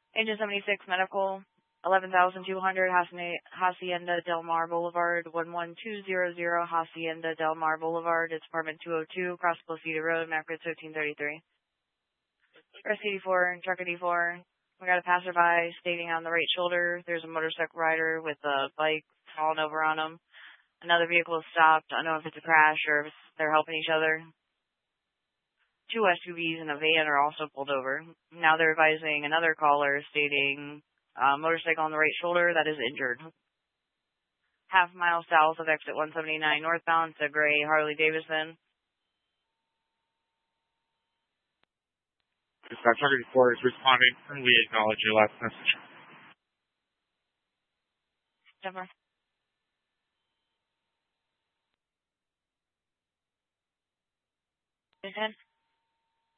Engine 76 Medical, 11,200 Hacienda Del Mar Boulevard, 11200 Hacienda Del Mar Boulevard. It's apartment 202, across Placida Road, Macro 1333. RCD4, Trucker D4. We got a passerby stating on the right shoulder. There's a motorcycle rider with a bike falling over on him. Another vehicle is stopped. I don't know if it's a crash or if they're helping each other. Two SUVs and a van are also pulled over. Now they're advising another caller stating motorcycle on the right shoulder that is injured. Half mile south of exit 179 northbound, it's a gray Harley Davidson. Trucker 4 is responding, and we acknowledge your last message. Denver.